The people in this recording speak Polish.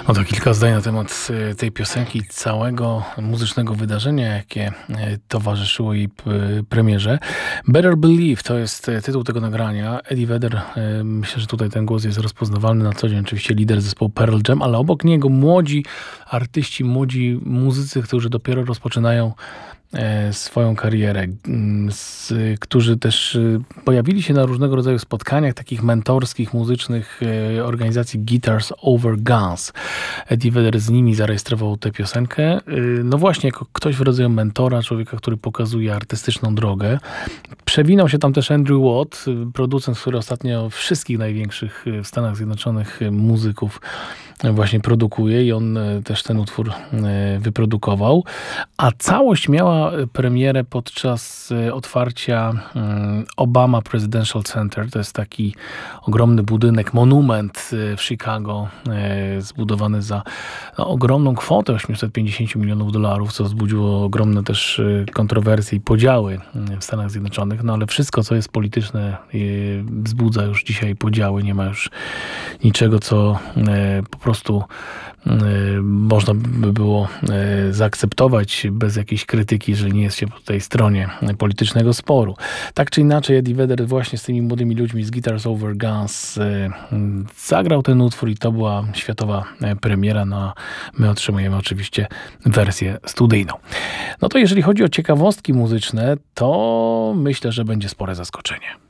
Oto kilka zdań na temat tej piosenki, całego muzycznego wydarzenia, jakie towarzyszyło jej premierze. Better Believe to jest tytuł tego nagrania. Eddie Vedder, myślę, że tutaj ten głos jest rozpoznawalny na co dzień. Oczywiście lider zespołu Pearl Jam, ale obok niego młodzi artyści, młodzi muzycy, którzy dopiero rozpoczynają swoją karierę, którzy też pojawili się na różnego rodzaju spotkaniach takich mentorskich, muzycznych organizacji Guitars Over Guns. Eddie Vedder z nimi zarejestrował tę piosenkę. No właśnie, jako ktoś w rodzaju mentora, człowieka, który pokazuje artystyczną drogę. Przewinął się tam też Andrew Watt, producent, który ostatnio wszystkich największych w Stanach Zjednoczonych muzyków właśnie produkuje i on też ten utwór wyprodukował. A całość miała premierę podczas otwarcia Obama Presidential Center. To jest taki ogromny budynek, monument w Chicago, zbudowany za ogromną kwotę $850 milionów, co wzbudziło ogromne też kontrowersje i podziały w Stanach Zjednoczonych. No ale wszystko, co jest polityczne, wzbudza już dzisiaj podziały. Nie ma już niczego, co po prostu można by było zaakceptować bez jakiejś krytyki, jeżeli nie jest się po tej stronie politycznego sporu. Tak czy inaczej, Eddie Vedder właśnie z tymi młodymi ludźmi z Guitars Over Guns zagrał ten utwór i to była światowa premiera. No, my otrzymujemy oczywiście wersję studyjną. No to jeżeli chodzi o ciekawostki muzyczne, to myślę, że będzie spore zaskoczenie.